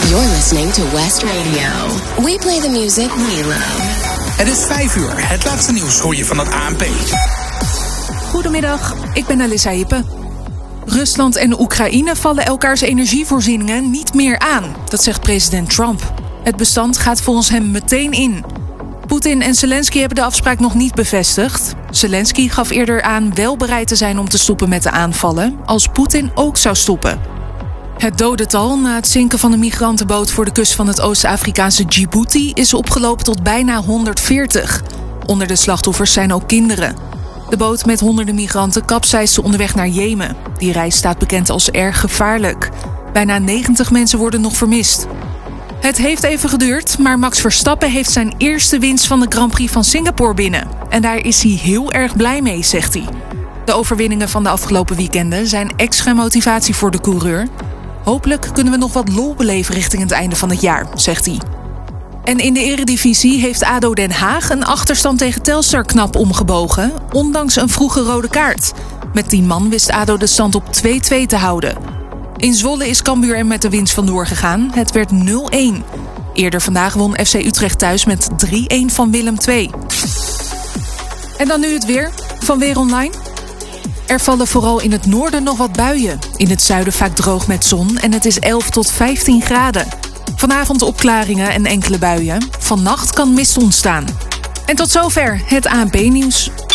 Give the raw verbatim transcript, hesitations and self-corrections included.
You're listening to West Radio. We play the music we love. Het is vijf uur. Het laatste nieuws hoor je van het A N P. Goedemiddag, ik ben Alissa Hippe. Rusland en Oekraïne vallen elkaars energievoorzieningen niet meer aan. Dat zegt president Trump. Het bestand gaat volgens hem meteen in. Poetin en Zelensky hebben de afspraak nog niet bevestigd. Zelensky gaf eerder aan wel bereid te zijn om te stoppen met de aanvallen, als Poetin ook zou stoppen. Het dodental na het zinken van de migrantenboot voor de kust van het Oost-Afrikaanse Djibouti is opgelopen tot bijna honderdveertig. Onder de slachtoffers zijn ook kinderen. De boot met honderden migranten kapseisde onderweg naar Jemen. Die reis staat bekend als erg gevaarlijk. Bijna negentig mensen worden nog vermist. Het heeft even geduurd, maar Max Verstappen heeft zijn eerste winst van de Grand Prix van Singapore binnen. En daar is hij heel erg blij mee, zegt hij. De overwinningen van de afgelopen weekenden zijn extra motivatie voor de coureur. Hopelijk kunnen we nog wat lol beleven richting het einde van het jaar, zegt hij. En in de Eredivisie heeft A D O Den Haag een achterstand tegen Telstar knap omgebogen, ondanks een vroege rode kaart. Met tien man wist A D O de stand op twee-twee te houden. In Zwolle is Cambuur er met de winst vandoor gegaan. Het werd nul-een. Eerder vandaag won F C Utrecht thuis met drie-een van Willem twee. En dan nu het weer van Weer Online. Er vallen vooral in het noorden nog wat buien. In het zuiden vaak droog met zon en het is elf tot vijftien graden. Vanavond opklaringen en enkele buien. Vannacht kan mist ontstaan. En tot zover het A N P-nieuws.